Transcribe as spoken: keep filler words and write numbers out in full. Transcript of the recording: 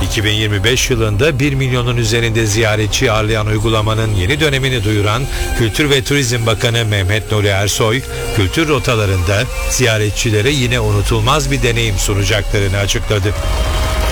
iki bin yirmi beş yılında bir milyonun üzerinde ziyaretçi ağırlayan uygulamanın yeni dönemini duyuran Kültür ve Turizm Bakanı Mehmet Nuri Ersoy, kültür rotalarında ziyaretçilere yine unutulmaz bir deneyim sunacaklarını açıkladı.